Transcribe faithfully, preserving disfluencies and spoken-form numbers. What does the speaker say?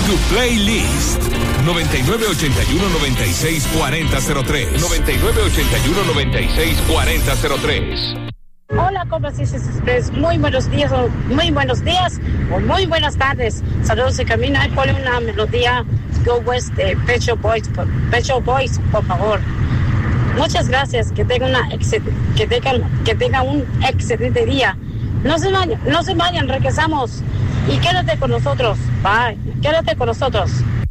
Tu playlist. noventa y nueve ochenta y uno noventa y seis cuarenta cero tres. noventa y nueve ochenta y uno noventa y seis cuarenta cero tres. Hola, Conversations Express. Muy buenos días, o muy buenos días, o muy buenas tardes. Saludos de camino. Ahí pone una melodía Go West de Pet Shop Boys, por, Pet Shop Boys, por favor. Muchas gracias. Que tengan una que tengan que tengan un excelente día. No se vayan, no se vayan. Regresamos y quédate con nosotros. Bye. Quédate con nosotros.